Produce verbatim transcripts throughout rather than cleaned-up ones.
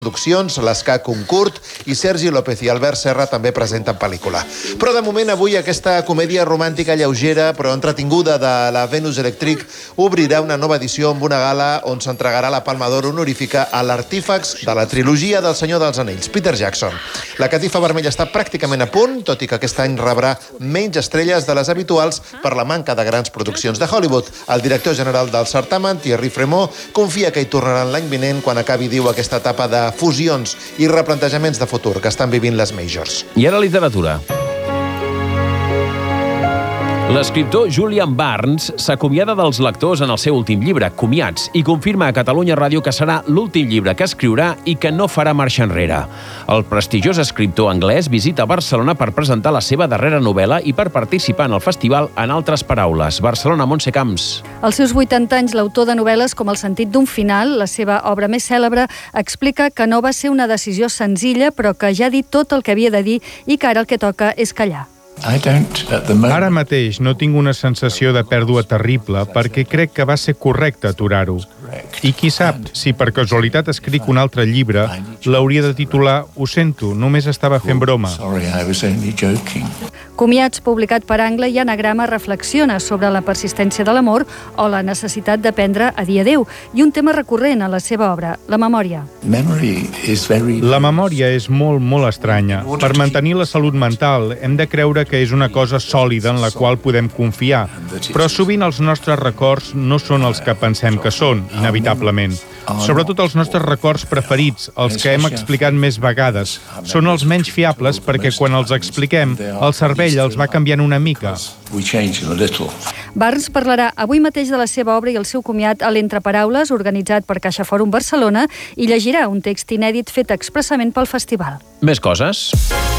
Produccions, l'Esca Concurt i Sergi López i Albert Serra també presenten pel·lícula. Però de moment avui aquesta comèdia romàntica lleugera però entretinguda de la Venus Electric obrirà una nova edició amb una gala on s'entregarà la Palma d'Or honorífica a l'artífex de la trilogia del Senyor dels Anells, Peter Jackson. La catifa vermella està pràcticament a punt, tot i que aquest any rebrà menys estrelles de les habituals per la manca de grans produccions de Hollywood. El director general del certamen, Thierry Frémaux, confia que hi tornaran l'any vinent quan acabi, diu, aquesta etapa de fusions i replantejaments de futur que estan vivint les majors. I ara literatura. L'escriptor Julian Barnes s'acomiada dels lectors en el seu últim llibre, Comiats, i confirma a Catalunya Ràdio que serà l'últim llibre que escriurà i que no farà marxa enrere. El prestigiós escriptor anglès visita Barcelona per presentar la seva darrera novel·la i per participar en el festival En altres paraules. Barcelona, Montse Camps. Als seus vuitanta anys, l'autor de novel·les com El sentit d'un final, la seva obra més cèlebre, explica que no va ser una decisió senzilla, però que ja ha dit tot el que havia de dir i que ara el que toca és callar. Ara mateix no tinc una sensació de pèrdua terrible perquè crec que va ser correcte aturar-ho. I qui sap, si per casualitat escric un altre llibre, l'hauria de titular Ho sento, només estava fent broma. Comiats, publicat per Angle i Anagrama, reflexiona sobre la persistència de l'amor o la necessitat d'aprendre a dir adéu, i un tema recurrent a la seva obra, la memòria. La memòria és molt, molt estranya. Per mantenir la salut mental hem de creure que és una cosa sòlida en la qual podem confiar, però sovint els nostres records no són els que pensem que són, inevitablement. Sobretot els nostres records preferits, els que hem explicat més vegades, són els menys fiables perquè quan els expliquem, el cervell els va canviant una mica. Barnes parlarà avui mateix de la seva obra i el seu comiat a l'Entre Paraules, organitzat per Caixa Fòrum Barcelona, i llegirà un text inèdit fet expressament pel festival. Més coses.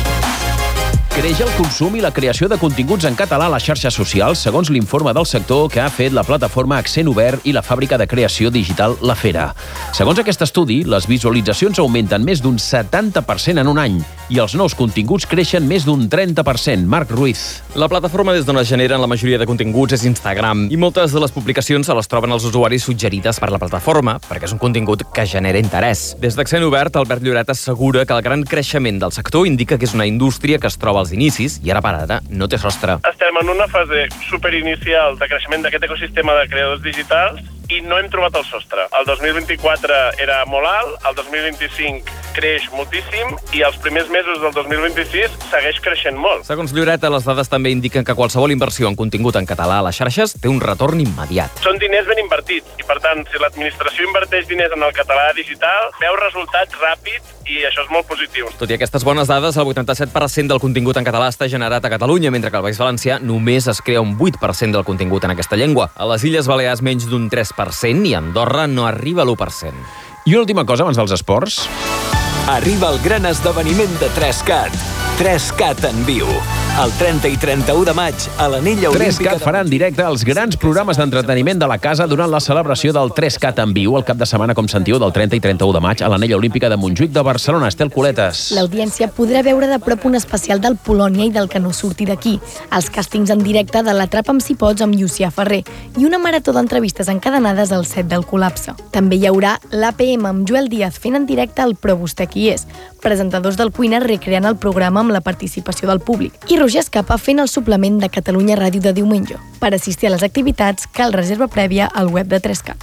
Creix el consum i la creació de continguts en català a les xarxes socials, segons l'informe del sector que ha fet la plataforma Accent Obert i la fàbrica de creació digital La Fera. Segons aquest estudi, les visualitzacions augmenten més d'un setanta per cent en un any i els nous continguts creixen més d'un trenta per cent. Marc Ruiz. La plataforma des d'on es generen la majoria de continguts és Instagram i moltes de les publicacions se les troben els usuaris suggerides per la plataforma perquè és un contingut que genera interès. Des d'Accent Obert, Albert Lloret assegura que el gran creixement del sector indica que és una indústria que es troba als inicis i ara per ara no té sostre. Estem en una fase superinicial de creixement d'aquest ecosistema de creadors digitals i no hem trobat el sostre. El dos mil vint-i-quatre era molt alt, el dos mil vint-i-cinc creix moltíssim i els primers mesos del dos mil vint-i-sis segueix creixent molt. Segons Lloret, les dades també indiquen que qualsevol inversió en contingut en català a les xarxes té un retorn immediat. Són diners ben invertits i, per tant, si l'administració inverteix diners en el català digital, veu resultats ràpids i això és molt positiu. Tot i aquestes bones dades, el vuitanta-set per cent del contingut en català està generat a Catalunya, mentre que al País Valencià només es crea un vuit per cent del contingut en aquesta llengua. A les Illes Balears menys d'un tres per cent i a Andorra no arriba a l'u per cent. I una última cosa abans dels esports. Arriba el gran esdeveniment de tres cat. tres cat en viu. El trenta i trenta-u de maig a l'Anella Olímpica... tres cat farà en directe els grans programes d'entreteniment de la casa durant la celebració del tres cat en viu el cap de setmana, com sentiu, del trenta i trenta-u de maig a l'Anella Olímpica de Montjuïc de Barcelona. Estel Coletes. L'audiència podrà veure de prop un especial del Polònia i del que no surti d'aquí, els càstings en directe de l'Atrapa amb si pots amb Llucià Ferrer i una marató d'entrevistes encadenades al set del Col·lapse. També hi haurà l'A P M amb Joel Díaz fent en directe el Però vostè qui és, presentadors del Cuina recreant el programa amb la participació del públic i Roger Escapa fent el suplement de Catalunya Ràdio de diumenge. Per assistir a les activitats cal reserva prèvia al web de tres cat.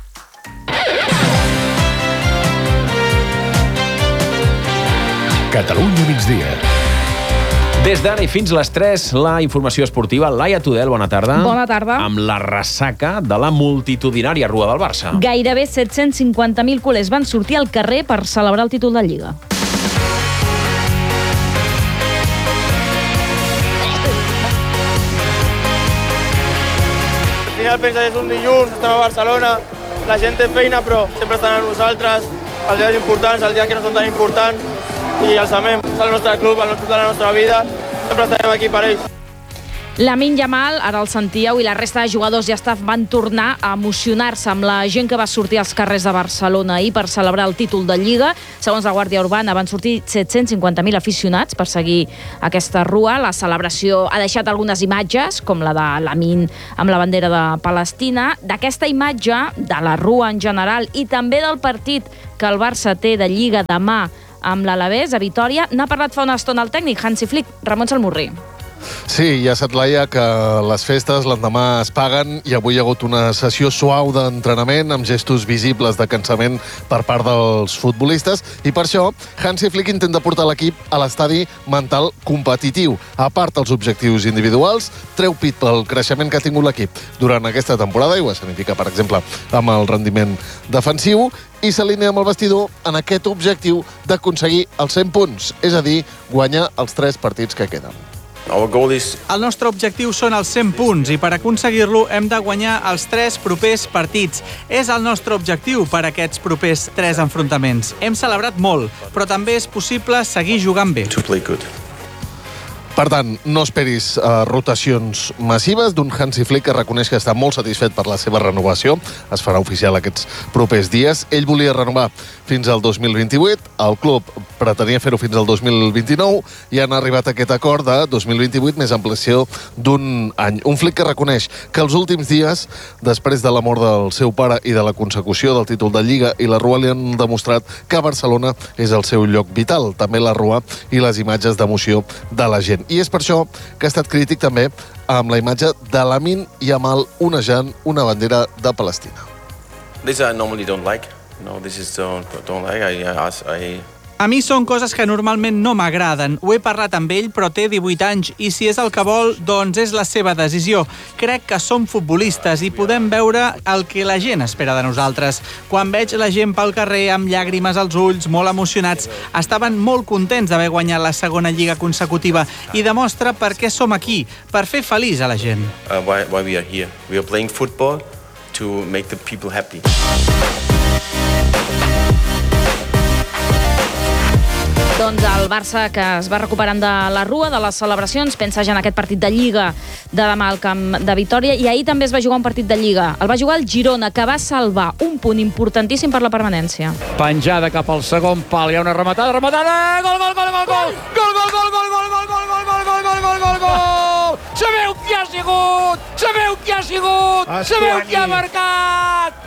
Catalunya migdia. Des d'ara i fins les tres, la informació esportiva. Laia Tudel, bona tarda. Bona tarda. Amb la ressaca de la multitudinària Rua del Barça. Gairebé set-cents cinquanta mil culers van sortir al carrer per celebrar el títol de Lliga. Al final pensa que és un dilluns, estem a Barcelona, la gent té feina però sempre estan amb nosaltres, els dies importants, els dies que no són tan importants i els amem, és el nostre club, el nostre club de la nostra vida, sempre estarem aquí per ells. Lamine Yamal, ara el sentíeu, i la resta de jugadors i staff van tornar a emocionar-se amb la gent que va sortir als carrers de Barcelona ahir per celebrar el títol de Lliga. Segons la Guàrdia Urbana, van sortir set-cents cinquanta mil aficionats per seguir aquesta rua. La celebració ha deixat algunes imatges, com la de Lamine amb la bandera de Palestina. D'aquesta imatge, de la rua en general i també del partit que el Barça té de Lliga demà amb l'Alavés a Vitòria, n'ha parlat fa una estona el tècnic Hansi Flick, Ramon Salmurri. Sí, ja se't laia que les festes l'endemà es paguen i avui hi ha hagut una sessió suau d'entrenament amb gestos visibles de cansament per part dels futbolistes i per això Hansi Flick intenta portar l'equip a l'estadi mental competitiu. A part dels objectius individuals, treu pit pel creixement que ha tingut l'equip durant aquesta temporada i ho escenifica, per exemple, amb el rendiment defensiu i s'alinea amb el vestidor en aquest objectiu d'aconseguir els cent punts, és a dir, guanyar els tres partits que queden. El nostre objectiu són els cent punts i per aconseguir-lo hem de guanyar els tres propers partits. És el nostre objectiu per a aquests propers tres enfrontaments. Hem celebrat molt, però també és possible seguir jugant bé. Per tant, no esperis uh, rotacions massives d'un Hansi Flick que reconeix que està molt satisfet per la seva renovació. Es farà oficial aquests propers dies. Ell volia renovar fins al dos mil vint-i-vuit, el club pretenia fer-ho fins al dos mil vint-i-nou i han arribat a aquest acord de dos mil vint-i-vuit més ampliació d'un any. Un Flick que reconeix que els últims dies, després de la mort del seu pare i de la consecució del títol de Lliga i la Rua, li han demostrat que Barcelona és el seu lloc vital. També la Rua i les imatges d'emoció de la gent. I és per això que ha estat crític també amb la imatge de Lamine Yamal onejant una bandera de Palestina. This I normally don't like. No, this is don't, don't like. I, I, A mi són coses que normalment no m'agraden. Ho he parlat amb ell, però té divuit anys i si és el que vol, doncs és la seva decisió. Crec que som futbolistes i podem veure el que la gent espera de nosaltres. Quan veig la gent pel carrer amb llàgrimes als ulls, molt emocionats, estaven molt contents d'haver guanyat la segona lliga consecutiva i demostra per què som aquí, per fer feliç a la gent. Uh, why, why we are here. We are playing football to make the people happy. Doncs el Barça, que es va recuperant de la Rua, de les celebracions, pensa ja en aquest partit de Lliga de demà al camp de Vitòria, i ahir també es va jugar un partit de Lliga. El va jugar el Girona, que va salvar un punt importantíssim per la permanència. Penjada cap al segon pal, hi ha una rematada, rematada, gol, gol, gol, gol, gol, gol, gol, gol, gol, gol, gol, gol, gol, gol, gol, gol, gol, gol, gol! Sabeu qui ha sigut? Sabeu qui ha sigut? Sabeu qui ha marcat?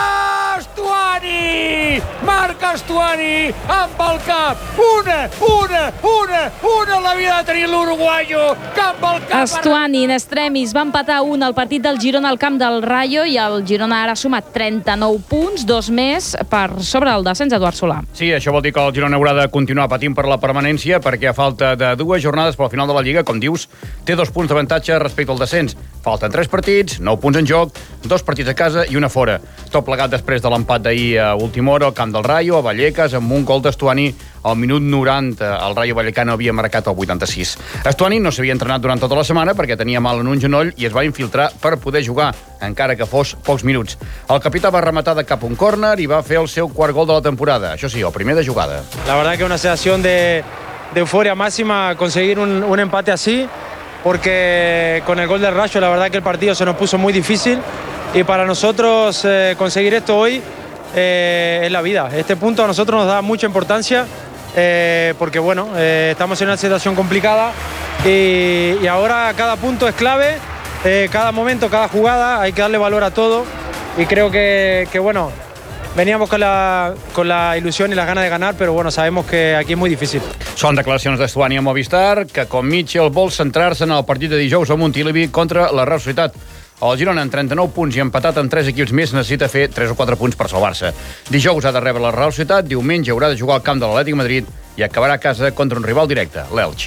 Estuani! Marca Estuani amb el cap. Una, una, una, una l'havia de tenir l'uruguaio. Cap al cap. Estuani, in extremis, va empatar un al partit del Girona al camp del Rayo i el Girona ara ha sumat trenta-nou punts, dos més per sobre el descens d'Eduard Solà. Sí, això vol dir que el Girona haurà de continuar patint per la permanència perquè a falta de dues jornades per al final de la Lliga, com dius, té dos punts d'avantatge respecte al descens. Falten tres partits, nou punts en joc, dos partits a casa i una fora. Tot plegat després de l'empat d'ahir a última hora al camp del Rayo, a Vallecas, amb un gol d'Estuani al minut noranta. El Rayo Vallecano havia marcat el vuitanta-sis. Estuani no s'havia entrenat durant tota la setmana perquè tenia mal en un genoll i es va infiltrar per poder jugar, encara que fos pocs minuts. El capità va rematar de cap un córner i va fer el seu quart gol de la temporada. Això sí, el primer de jugada. La verdad que una sensación de, de euforia máxima conseguir un, un empate así, porque con el gol del Rayo la verdad que el partido se nos puso muy difícil y para nosotros eh, conseguir esto hoy eh, es la vida. Este punto a nosotros nos da mucha importancia eh, porque bueno, eh, estamos en una situación complicada y, y ahora cada punto es clave, eh, cada momento, cada jugada, hay que darle valor a todo y creo que, que bueno, veníamos con la, con la ilusión y las ganas de ganar, pero bueno, sabemos que aquí es muy difícil. Són declaracions d'Estuani a Movistar, que com Mitchell vol centrar-se en el partit de dijous a Montilivi contra la Real Societat. El Girona, amb trenta-nou punts i empatat amb tres equips més, necessita fer tres o quatre punts per salvar-se. Dijous ha de rebre la Real Societat, diumenge haurà de jugar al camp de l'Atlètic Madrid i acabarà a casa contra un rival directe, l'Elx.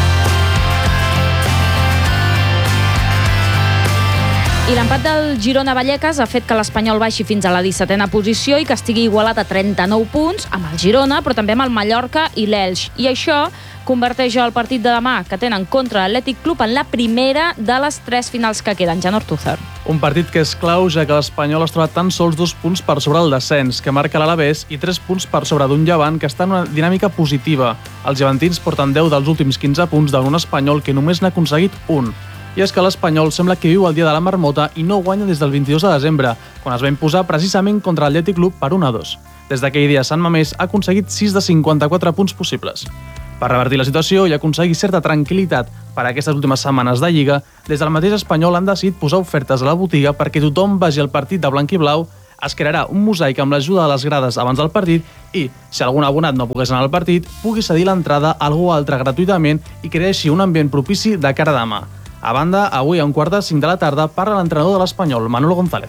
I l'empat del Girona-Vallecas ha fet que l'Espanyol baixi fins a la dissetena posició i que estigui igualat a trenta-nou punts amb el Girona, però també amb el Mallorca i l'Elx. I això converteix el partit de demà que tenen contra l'Atlètic Club en la primera de les tres finals que queden. Jan Ortúzar. Un partit que és clau, ja que l'Espanyol es troba tan sols dos punts per sobre el descens, que marca l'Alavés, i tres punts per sobre d'un Llevant que està en una dinàmica positiva. Els llevantins porten deu dels últims quinze punts davant un Espanyol que només n'ha aconseguit un. I és que l'Espanyol sembla que viu el dia de la marmota i no guanya des del vint-i-dos de desembre, quan es va imposar precisament contra l'Atlètic Club per un a dos. Des d'aquell dia, Sant Mamés ha aconseguit sis de cinquanta-quatre punts possibles. Per revertir la situació i aconseguir certa tranquil·litat per a aquestes últimes setmanes de Lliga, des del mateix Espanyol han decidit posar ofertes a la botiga perquè tothom vagi al partit de blanc i blau. Es crearà un mosaic amb l'ajuda de les grades abans del partit i, si algun abonat no pogués anar al partit, pugui cedir l'entrada a algú altre gratuïtament i crear així un ambient propici de cara a demà. A banda, avui a un quart de cinc de la tarda parla l'entrenador de l'Espanyol, Manolo González.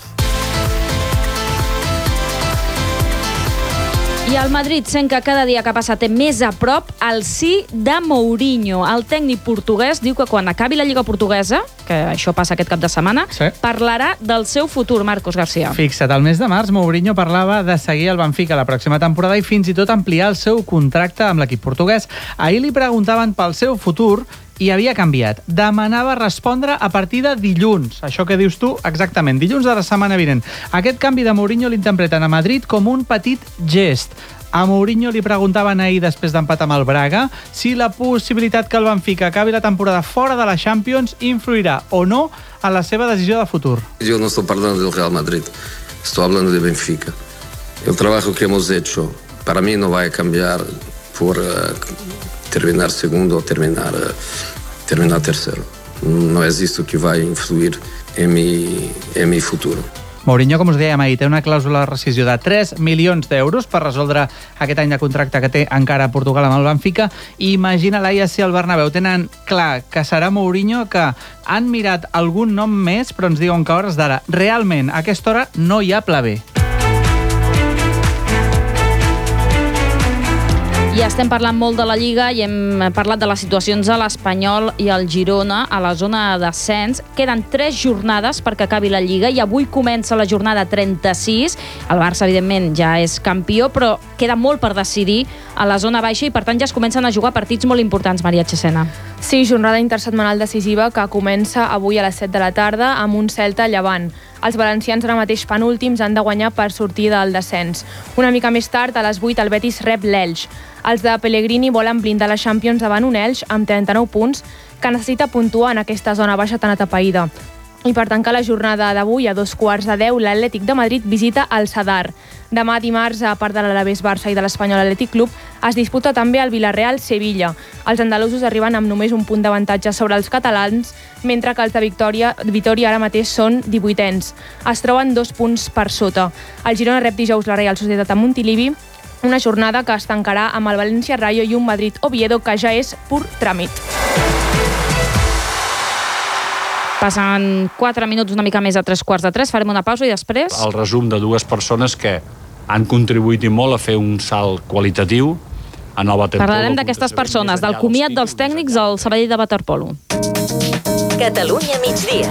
I el Madrid sent que cada dia que passa té més a prop el sí de Mourinho. El tècnic portuguès diu que quan acabi la Lliga Portuguesa, que això passa aquest cap de setmana, sí. parlarà del seu futur, Marcos García. Fixa't, al mes de març Mourinho parlava de seguir el Benfica la pròxima temporada i fins i tot ampliar el seu contracte amb l'equip portuguès. Ahir li preguntaven pel seu futur i havia canviat. Demanava respondre a partir de dilluns. Això que dius tu, exactament, dilluns de la setmana vinent. Aquest canvi de Mourinho l'interpreten a Madrid com un petit gest. A Mourinho li preguntaven ahir, després d'empat amb el Braga, si la possibilitat que el Benfica acabi la temporada fora de la Champions influirà o no en la seva decisió de futur. Yo no estoy hablando del Real Madrid, estoy hablando de Benfica. El trabajo que hemos hecho para mí no va a cambiar por uh, terminar segundo o terminar, uh, terminar tercero. No es esto que va a influir en mi, en mi futuro. Mourinho, com us dèiem ahir, té una clàusula de rescisió de tres milions d'euros per resoldre aquest any de contracte que té encara a Portugal amb el Benfica. I imagina, Laia, si al Bernabéu tenen clar que serà Mourinho, que han mirat algun nom més, però ens diuen que a hores d'ara, realment, a aquesta hora no hi ha pla B. I estem parlant molt de la Lliga i hem parlat de les situacions a l'Espanyol i al Girona a la zona de descens. Queden tres jornades perquè acabi la Lliga i avui comença la jornada trenta-sis. El Barça, evidentment, ja és campió, però queda molt per decidir a la zona baixa i, per tant, ja es comencen a jugar partits molt importants, Maria Chesena. Sí, jornada intersetmanal decisiva que comença avui a les set de la tarda amb un Celta Llevant. Els valencians ara mateix penúltims han de guanyar per sortir del descens. Una mica més tard, a les vuit, el Betis rep l'Elx. Els de Pellegrini volen blindar la Champions davant un Elx amb trenta-nou punts que necessita puntuar en aquesta zona baixa tan atapeïda. I per tancar la jornada d'avui, a dos quarts de deu, l'Atlètic de Madrid visita el Sadar. Demà dimarts, a part de l'Alavés Barça i de l'Espanyol Atlètic Club, es disputa també el Villarreal-Sevilla. Els andalusos arriben amb només un punt d'avantatge sobre els catalans, mentre que els de Victòria, Vitòria ara mateix són divuitens. Es troben dos punts per sota. El Girona rep dijous la Real Societat a Montilivi, una jornada que es tancarà amb el València Rayo i un Madrid-Oviedo que ja és pur tràmit. Passen quatre minuts, una mica més a tres quarts de tres. Farem una pausa i després... El resum de dues persones que han contribuït i molt a fer un salt qualitatiu en el waterpolo. Parlarem d'aquestes persones, del comiat dels tècnics al Sabadell de waterpolo. Catalunya migdia.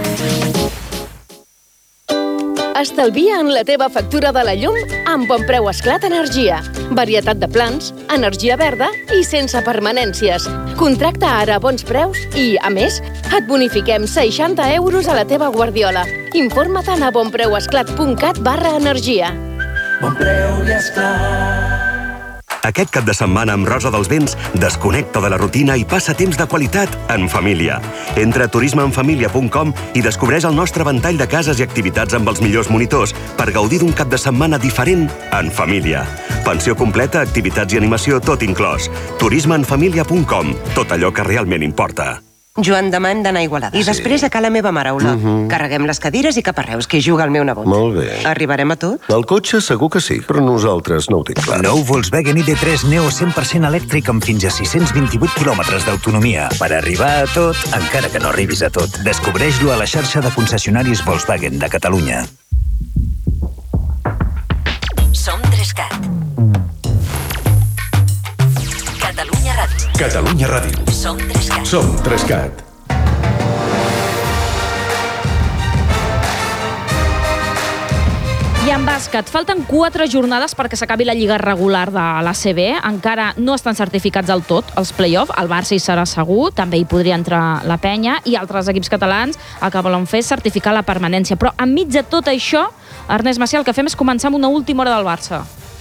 Estalvia en la teva factura de la llum amb Bonpreu Esclat Energia. Varietat de plans, energia verda i sense permanències. Contracta ara a bons preus i, a més, et bonifiquem seixanta euros a la teva guardiola. Informa't a bonpreuesclat punt cat barra energia. Bonpreu i Esclat. Aquest cap de setmana amb Rosa dels Vents desconnecta de la rutina i passa temps de qualitat en família. Entra a turisme en família punt com i descobreix el nostre ventall de cases i activitats amb els millors monitors per gaudir d'un cap de setmana diferent en família. Pensió completa, activitats i animació, tot inclòs. turisme en família punt com. Tot allò que realment importa. Joan, demà hem d'anar a Igualada. I Sí. després a Cala Meva Mare, Olà. Mhm. Carreguem les cadires i cap a Reus, que hi juga el meu nebot. Molt bé. Arribarem a tot? El cotxe segur que sí, però nosaltres no ho tinc clar. Nou Volkswagen I D tres Neo cent per cent elèctric amb fins a sis-cents vint-i-vuit quilòmetres d'autonomia. Per arribar a tot, encara que no arribis a tot. Descobreix-lo a la xarxa de concessionaris Volkswagen de Catalunya. Som Trescat. Catalunya Ràdio. Catalunya Ràdio. Som Trescat. Som Trescat. I en bàsquet, falten quatre jornades perquè s'acabi la lliga regular de l'A C B. Encara no estan certificats del tot els play-off. El Barça hi serà segur, també hi podria entrar la Penya, i altres equips catalans el que volen fer és certificar la permanència. Però enmig de tot això, Ernest Macià, el que fem és començar amb una última hora del Barça.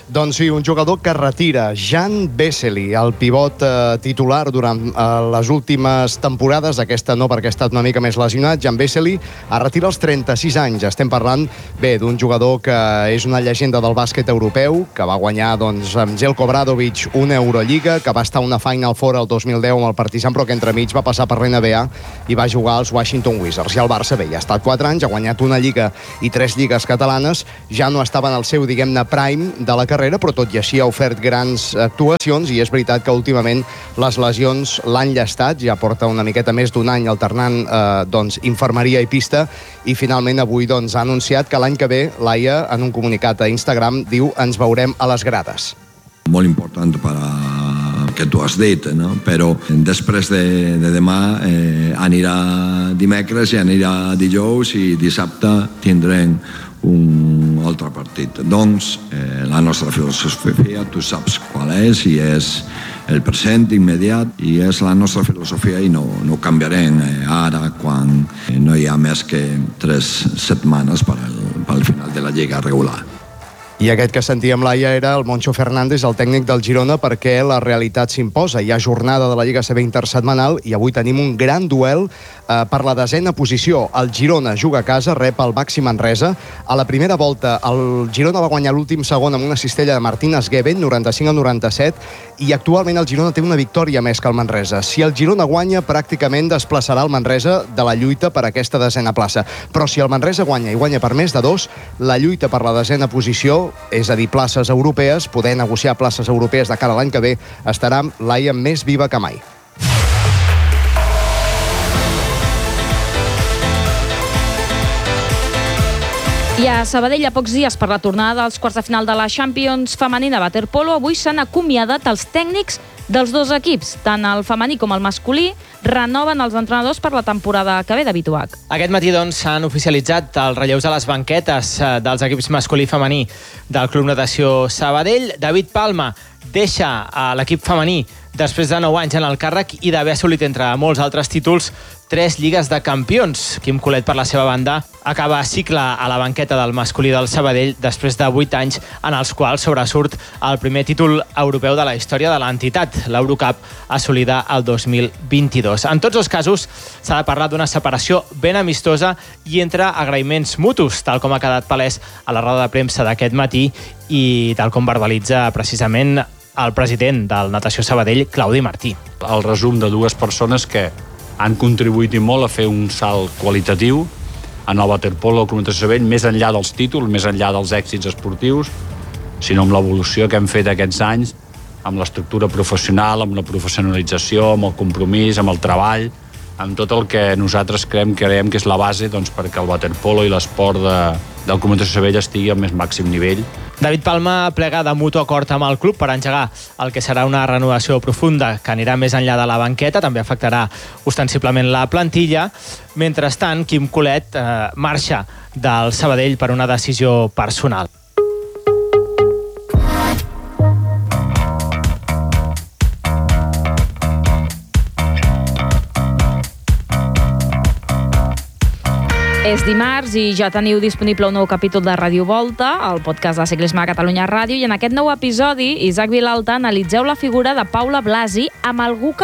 Doncs sí, un jugador que retira, Jan Vesely, el pivot eh, titular durant eh, les últimes temporades, aquesta no perquè ha estat una mica més lesionat. Jan Vesely es retira als trenta-sis anys. Estem parlant, bé, d'un jugador que és una llegenda del bàsquet europeu, que va guanyar doncs, amb Zeljko Obradovic una Eurolliga, que va estar una Final Four el dos mil deu amb el Partizan, però que entremig va passar per l'N B A i va jugar als Washington Wizards. I el Barça, bé, ja ha estat quatre anys, ha guanyat una Lliga i tres lligues catalanes, ja no estava en el seu, diguem-ne, prime de la carrera, però tot i així ha ofert grans actuacions i és veritat que últimament les lesions l'han llastat, ja porta una miqueta més d'un any alternant eh, doncs, infermeria i pista i finalment avui doncs, ha anunciat que l'any que ve Laia, en un comunicat a Instagram, diu ens veurem a les grades. Molt important per a que tu has dit, no? Però després de, de demà eh, anirà dimecres i anirà dijous i dissabte tindrem un altre partit. Doncs eh, la nostra filosofia tu saps qual és i és el present immediat i és la nostra filosofia i no, no canviarem eh, ara quan no hi ha més que tres setmanes per al, per al final de la lliga regular. I aquest que sentíem, Laia, era el Moncho Fernández, el tècnic del Girona, perquè la realitat s'imposa. Hi ha jornada de la Lliga A C B intersetmanal i avui tenim un gran duel eh, per la desena posició. El Girona juga a casa, rep el Baxi Manresa. A la primera volta, el Girona va guanyar l'últim segon amb una cistella de Martínez Gueben, noranta-cinc a noranta-set, i actualment el Girona té una victòria més que el Manresa. Si el Girona guanya, pràcticament desplaçarà el Manresa de la lluita per aquesta desena plaça. Però si el Manresa guanya i guanya per més de dos, la lluita per la desena posició, és a dir, places europees, poder negociar places europees de cara a l'any que ve, estarà Laia més viva que mai. I a Sabadell, a pocs dies per la tornada dels quarts de final de la Champions femenina waterpolo, avui s'han acomiadat els tècnics dels dos equips. Tant el femení com el masculí renoven els entrenadors per la temporada que ve de Bituac. Aquest matí doncs, s'han oficialitzat els relleus a les banquetes dels equips masculí i femení del Club Natació Sabadell. David Palma deixa a l'equip femení després de nou anys en el càrrec i d'haver assolit, entre molts altres títols, tres lligues de campions. Quim Colet, per la seva banda, acaba cicle a la banqueta del masculí del Sabadell després de vuit anys en els quals sobresurt el primer títol europeu de la història de l'entitat, l'Eurocup, assolida el dos mil vint-i-dos. En tots els casos, s'ha de parlar d'una separació ben amistosa i entre agraïments mutus, tal com ha quedat palès a la roda de premsa d'aquest matí i tal com verbalitza precisament el president del Natació Sabadell, Claudi Martí. El resum de dues persones que han contribuït i molt a fer un salt qualitatiu en el waterpolo del Club Natació Sabadell, més enllà dels títols, més enllà dels èxits esportius, sinó amb l'evolució que hem fet aquests anys, amb l'estructura professional, amb la professionalització, amb el compromís, amb el treball, amb tot el que nosaltres creiem, creiem que és la base doncs, perquè el waterpolo i l'esport de, del Club Natació Sabadell estigui al més màxim nivell. David Palma plega de mutu acord amb el club per engegar el que serà una renovació profunda que anirà més enllà de la banqueta, també afectarà ostensiblement la plantilla. Mentrestant, Quim Colet eh, marxa del Sabadell per una decisió personal. És dimarts i ja teniu disponible un nou capítol de Ràdio Volta, el podcast de ciclisme a Catalunya Ràdio, i en aquest nou episodi, Isaac Vilalta, analitzeu la figura de Paula Blasi amb algú que